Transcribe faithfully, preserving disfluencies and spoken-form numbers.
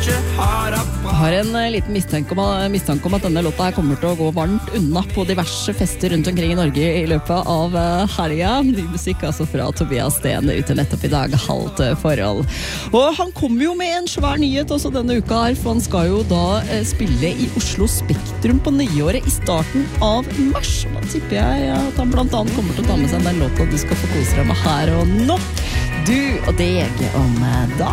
Jeg har en liten mistanke om, mistanke om at denne låta her kommer til å gå varmt unna på diverse fester rundt omkring i Norge i løpet av helga. Ny musikk altså fra Tobias Sten ute nettopp i dag, halvt forhold. Og han kommer jo med en svær nyhet også denne uka her, for han skal jo da spille i Oslo Spektrum på nyåret i starten av mars. Da tipper jeg at han blant annet kommer til å ta med seg den låta du skal få kose deg med her og nå. Du og deg om da.